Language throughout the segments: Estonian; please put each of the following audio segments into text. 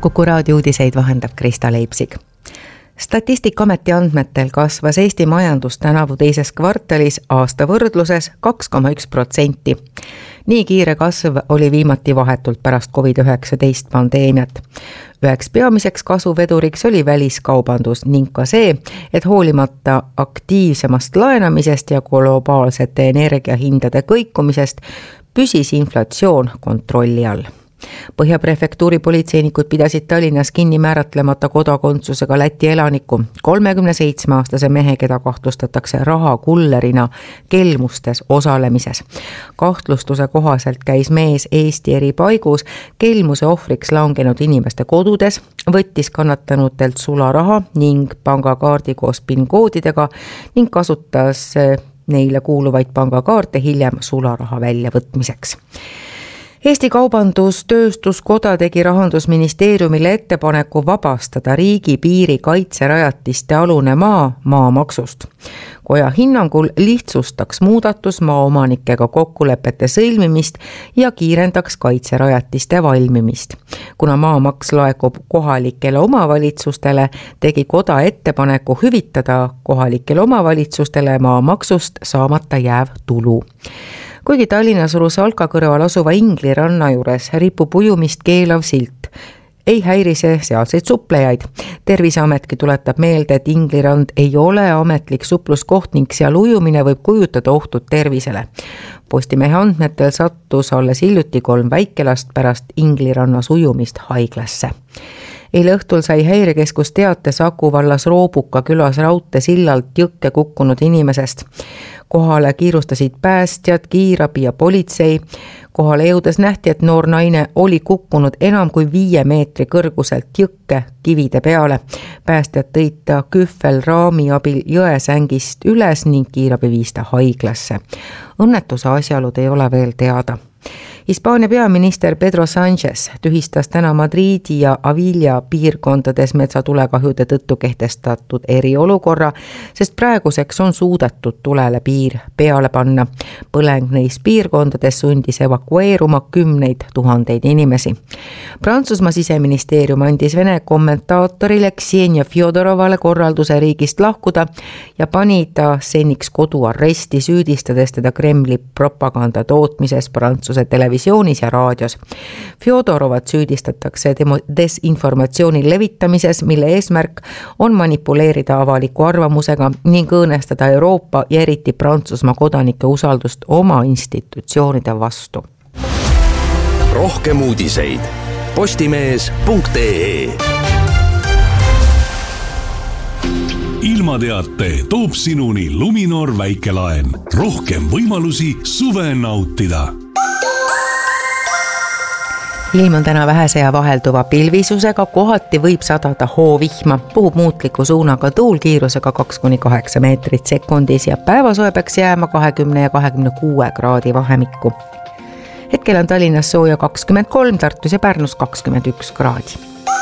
Kuku raadio uudiseid vahendab Krista Leipsig. Statistikaameti andmetel kasvas Eesti majandus tänavu teises kvartalis aasta võrdluses 2,1%. Nii kiire kasv oli viimati vahetult pärast COVID-19 pandeemiat. Üheks peamiseks kasvuveduriks oli väliskaubandus ning ka see, et hoolimata aktiivsemast laenamisest ja globaalsete energiahindade kõikumisest püsis inflatsioon kontrolli all. Põhjaprefektuuri politseinikud pidasid Tallinnas kinni määratlemata kodakondsusega Läti elaniku 37-aastase mehe, keda kahtlustatakse rahakullerina kelmustes osalemises. Kahtlustuse kohaselt käis mees Eesti eri paigus kelmuse ohvriks langenud inimeste kodudes, võttis kannatanutelt sularaha ning pangakaardi koos PIN-koodidega ning kasutas neile kuuluvaid pangakaarte hiljem sularaha väljavõtmiseks. Eesti Kaubandus-Tööstuskoda tegi Rahandusministeeriumile ettepaneku vabastada riigipiiri kaitserajatiste alune maa maamaksust. Koja hinnangul lihtsustaks muudatus maaomanikega kokkulepete sõlmimist ja kiirendaks kaitserajatiste valmimist. Kuna maamaks laekub kohalikele omavalitsustele, tegi koda ettepaneku hüvitada kohalikele omavalitsustele maamaksust saamata jääv tulu. Kuigi Tallinnas Rusalka kõrval asuva Ingli ranna juures ripub ujumist keelav silt, ei häiri see sealseid suplejaid. Terviseametki tuletab meelde, et Ingli rand ei ole ametlik supluskoht ning seal ujumine võib kujutada ohtu tervisele. Postimehe andmetel sattus alles hiljuti 3 väikelast pärast Ingli rannas ujumist haiglasse. Eile õhtul sai häirekeskus teate Saku vallas Roobuka külas raudteesillalt jõkke kukkunud inimesest. Kohale kiirustasid päästjad, kiirabi ja politsei. Kohale jõudes nähti, et noor naine oli kukkunud enam kui 5 meetri kõrguselt jõkke kivide peale. Päästjad tõid ta kühvelraami abil jõesängist üles ning kiirabi viis ta haiglasse. Õnnetuse asjaolud ei ole veel teada. Hispaania peaminister Pedro Sánchez tühistas täna Madridi ja Avilia piirkondades metsatulekahjude tõttu kehtestatud eriolukorra, sest praeguseks on suudetud tulele piir peale panna. Põleng neis piirkondades sundis evakueeruma 10 000 inimesi. Prantsusmaa siseministeerium andis Vene kommentaatorile Ksenia Fjodorovale korralduse riigist lahkuda ja pani ta seniks koduarresti, süüdistades teda Kremli propaganda tootmises Prantsuse televisioonis ja raadios. Fjodorovat süüdistatakse desinformatsiooni levitamises, mille eesmärk on manipuleerida avaliku arvamusega ning õõnestada Euroopa ja eriti Prantsusmaa kodanike usaldust oma institutsioonide vastu. Rohkem uudiseid postimees.ee. Ilmateate toob sinuni Luminor väikelaen. Rohkem võimalusi suve nautida. Ilm on täna vähese ja vahelduva pilvisusega, kohati võib sadada hoovihma, puhub muutliku suunaga tuul kiirusega 2–8 meetrit sekundis ja päevasoe peaks jääma 20 ja 26 kraadi vahemikku. Hetkel on Tallinnas sooja 23, Tartus ja Pärnus 21 kraadi.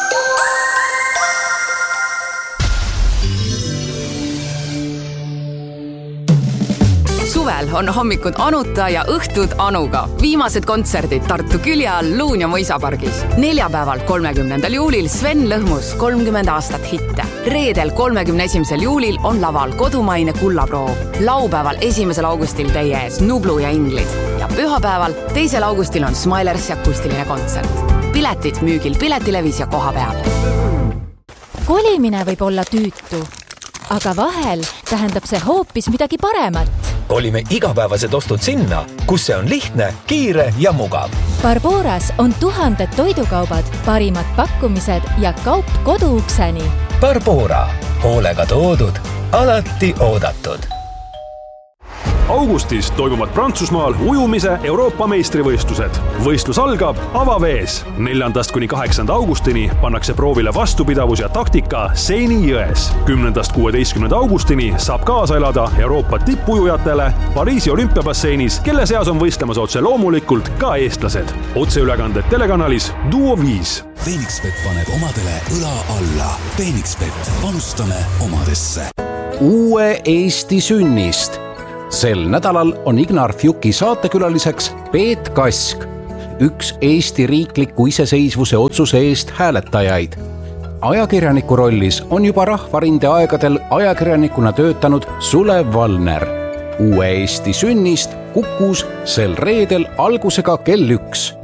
Suvel on hommikud Anuta ja õhtud Anuga. Viimased kontserdid Tartu Külja all Luun ja Mõisapargis. Neljapäeval 30. juulil Sven Lõhmus 30 aastat hitte. Reedel 31. juulil on laval kodumaine kullaproov. Laupäeval 1. augustil teie ees Nublu ja Inglid. Ja pühapäeval 2. augustil on Smilers ja akustiline kontsert. Piletid müügil Piletilevis ja koha peal. Kolimine võib olla tüütu, aga vahel tähendab see hoopis midagi paremat. Kolime igapäevased ostud sinna, kus see on lihtne, kiire ja mugav. Barboras on 1000 toidukaubad, parimad pakkumised ja kaup koduukseni. Barbora, hoolega toodud, alati oodatud. Augustis toimuvad Prantsusmaal ujumise Euroopa meistrivõistlused. Võistlus algab avavees. 4.–8. augustini pannakse proovile vastupidavus ja taktika Seini jões. 10.–16. augustini saab kaasa elada Euroopa tippujujatele Pariisi olümpiabasseinis, kelle seas on võistlemas otse loomulikult ka eestlased. Otseülekanded telekanalis Duo 5. Phoenixbet paneb omadele õla alla. Phoenixbet, panustame omadesse. Uue Eesti sünnist. Sel nädalal on Ignar Fjuki saatekülaliseks Peet Kask. üks Eesti riikliku iseseisvuse otsuse eest hääletajaid. Ajakirjaniku rollis on juba Rahvarinde aegadel ajakirjanikuna töötanud Sulev Valner. Uue Eesti sünnist Kukus sel reedel algusega kell 1.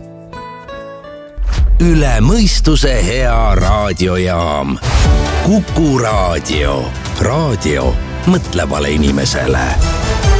Üle mõistuse hea raadiojaam. Kuku Raadio. Raadio mõtlevale inimesele.